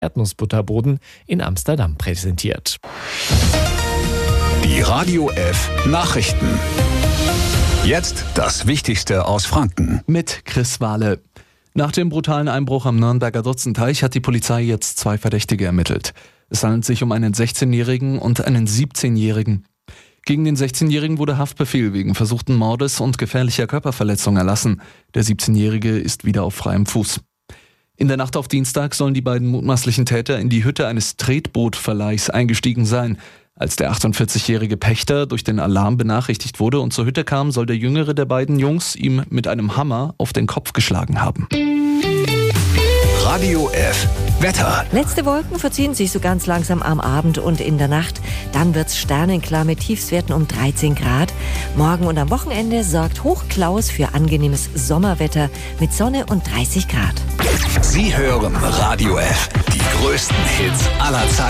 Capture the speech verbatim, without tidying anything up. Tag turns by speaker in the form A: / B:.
A: Erdnussbutterboden in Amsterdam präsentiert.
B: Die Radio F Nachrichten. Jetzt das Wichtigste aus Franken.
C: Mit Chris Wahle. Nach dem brutalen Einbruch am Nürnberger Dutzenteich hat die Polizei jetzt zwei Verdächtige ermittelt. Es handelt sich um einen sechzehnjährigen und einen siebzehnjährigen. Gegen den sechzehnjährigen wurde Haftbefehl wegen versuchten Mordes und gefährlicher Körperverletzung erlassen. Der siebzehnjährige ist wieder auf freiem Fuß. In der Nacht auf Dienstag sollen die beiden mutmaßlichen Täter in die Hütte eines Tretbootverleihs eingestiegen sein. Als der achtundvierzigjährige Pächter durch den Alarm benachrichtigt wurde und zur Hütte kam, soll der jüngere der beiden Jungs ihm mit einem Hammer auf den Kopf geschlagen haben.
B: Radio F Wetter.
D: Letzte Wolken verziehen sich so ganz langsam am Abend und in der Nacht. Dann wird's sternenklar mit Tiefstwerten um dreizehn Grad. Morgen und am Wochenende sorgt Hochklaus für angenehmes Sommerwetter mit Sonne und dreißig Grad.
B: Sie hören Radio F, die größten Hits aller Zeiten.